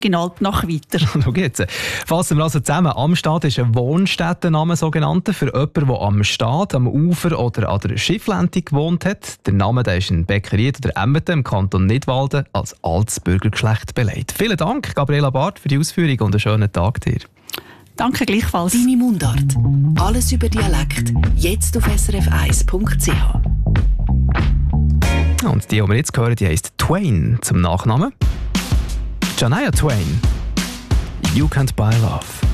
Gnaltnach weiter. Schau jetzt. Fassen wir also zusammen. Amstatt ist ein Wohnstättenname, sogenannter, für jemanden, der am Stad, am Ufer oder an der Schifflente gewohnt hat. Der Name der ist in Beckeried oder Emmeten im Kanton Nidwalden als altes Bürgergeschlecht belegt. Vielen Dank, Gabriela Barth, für die Ausführung und einen schönen Tag dir. Danke gleichfalls. Deine Mundart. Alles über Dialekt. Jetzt auf srf1.ch. Und die, die wir jetzt hören, die heisst Twain zum Nachnamen. Shania Twain. You Can't Buy Love.